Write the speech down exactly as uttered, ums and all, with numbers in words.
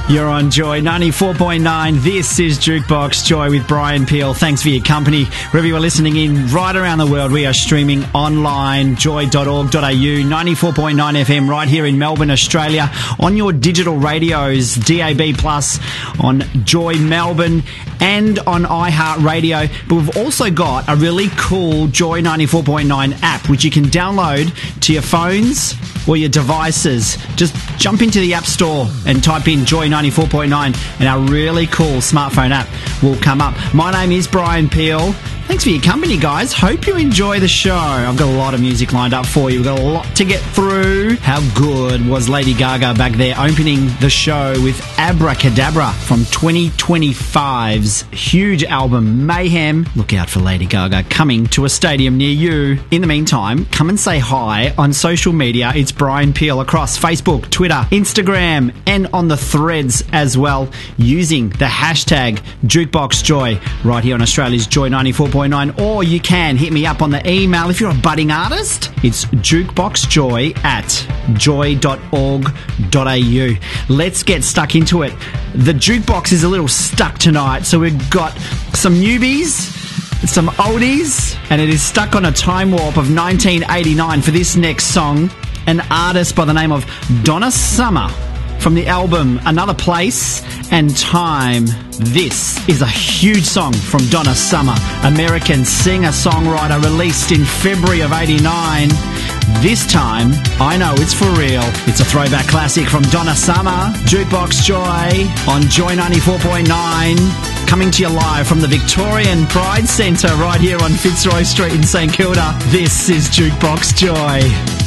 You're on Joy ninety-four point nine. This is Jukebox Joy with Brian Peel. Thanks for your company. Wherever you are listening in, right around the world, we are streaming online, joy dot org dot a u, ninety-four point nine F M right here in Melbourne, Australia, on your digital radios, D A B plus, on Joy Melbourne, and on iHeartRadio. But we've also got a really cool Joy ninety-four point nine app, which you can download to your phones or your devices. Just jump into the App Store and type in Joy ninety-four point nine and our really cool smartphone app will come up. My name is Brian Peel. Thanks for your company, guys. Hope you enjoy the show. I've got a lot of music lined up for you. We've got a lot to get through. How good was Lady Gaga back there opening the show with Abracadabra from twenty twenty-five's huge album Mayhem. Look out for Lady Gaga coming to a stadium near you. In the meantime, come and say hi on social media. It's Brian Peel across Facebook, Twitter, Instagram, and on the threads as well, using the hashtag JukeboxJoy right here on Australia's Joy ninety-four point nine. Or you can hit me up on the email if you're a budding artist. It's jukeboxjoy at joy dot org dot a u. Let's get stuck into it. The jukebox is a little stuck tonight, so we've got some newbies, some oldies, and it is stuck on a time warp of nineteen eighty-nine for this next song. An artist by the name of Donna Summer from the album Another Place and Time. This is a huge song from Donna Summer, American singer-songwriter, released in February of eighty-nine. This time, I know it's for real. It's a throwback classic from Donna Summer, Jukebox Joy on Joy ninety-four point nine. Coming to you live from the Victorian Pride Centre right here on Fitzroy Street in St Kilda. This is Jukebox Joy.